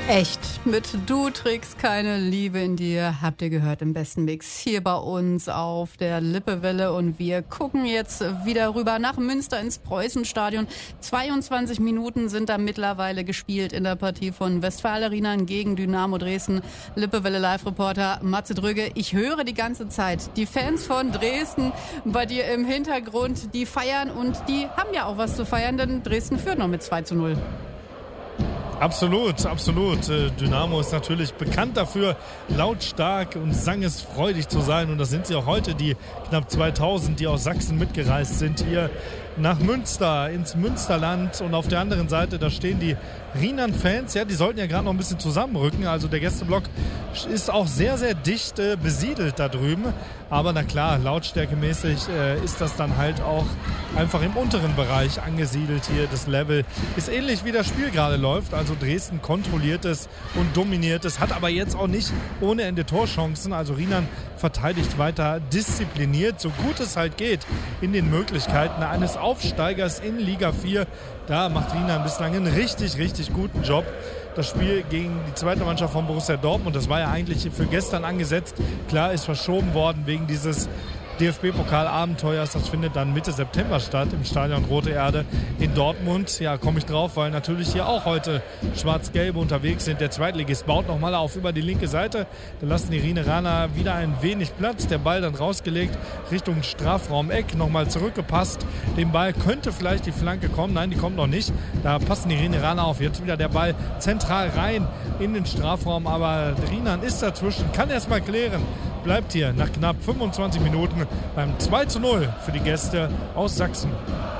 Echt, mit Du trägst keine Liebe in dir, habt ihr gehört im besten Mix hier bei uns auf der Lippewelle und wir gucken jetzt wieder rüber nach Münster ins Preußenstadion. 22 Minuten sind da mittlerweile gespielt in der Partie von Westfalen-Rinan gegen Dynamo Dresden. Lippewelle Live-Reporter Matze Drügge, ich höre die ganze Zeit die Fans von Dresden bei dir im Hintergrund, die feiern und die haben ja auch was zu feiern, denn Dresden führt noch mit 2:0. Absolut, absolut. Dynamo ist natürlich bekannt dafür, lautstark und sangesfreudig zu sein. Und das sind sie auch heute, die knapp 2000, die aus Sachsen mitgereist sind, hier nach Münster, ins Münsterland. Und auf der anderen Seite, da stehen die Rinan-Fans. Ja, die sollten ja gerade noch ein bisschen zusammenrücken. Also der Gästeblock ist auch sehr, sehr dicht besiedelt da drüben. Aber na klar, lautstärkemäßig ist das dann halt auch einfach im unteren Bereich angesiedelt hier. Das Level ist ähnlich wie das Spiel gerade läuft. Also Dresden kontrolliert es und dominiert es, hat aber jetzt auch nicht ohne Ende Torchancen. Also Rinan verteidigt weiter diszipliniert, so gut es halt geht, in den Möglichkeiten eines Aufsteigers in Liga 4. Da macht Rinan bislang einen richtig, richtig guten Job. Das Spiel gegen die zweite Mannschaft von Borussia Dortmund, das war ja eigentlich für gestern angesetzt. Klar, ist verschoben worden wegen dieses DFB-Pokal-Abenteuers. Das findet dann Mitte September statt im Stadion Rote Erde in Dortmund. Ja, komme ich drauf, weil natürlich hier auch heute Schwarz-Gelbe unterwegs sind. Der Zweitligist baut nochmal auf über die linke Seite. Da lassen die Rinneraner wieder ein wenig Platz. Der Ball dann rausgelegt Richtung Strafraum-Eck. Nochmal zurückgepasst. Dem Ball könnte vielleicht die Flanke kommen. Nein, die kommt noch nicht. Da passen die Rinneraner auf. Jetzt wieder der Ball zentral rein in den Strafraum. Aber Rinan ist dazwischen, kann erst mal klären. Bleibt hier nach knapp 25 Minuten beim 2:0 für die Gäste aus Sachsen.